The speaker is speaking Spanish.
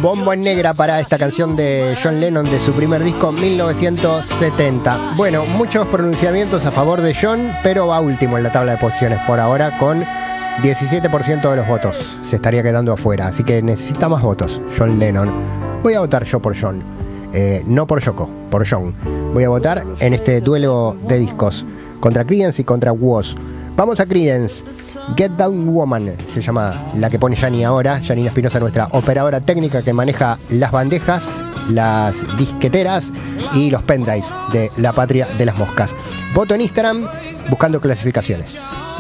Bombo en negra para esta canción de John Lennon de su primer disco 1970. Bueno, muchos pronunciamientos a favor de John, pero va último en la tabla de posiciones por ahora con 17% de los votos. Se estaría quedando afuera, así que necesita más votos John Lennon. Voy a votar yo por John, no por Yoko, por John. Voy a votar en este duelo de discos contra Creedence y contra Woz. Vamos a Creedence. Get Down Woman se llama la que pone Yani ahora. Janina Espinosa, nuestra operadora técnica que maneja las bandejas, las disqueteras y los pendrives de la patria de las moscas. Voto en Instagram buscando clasificaciones.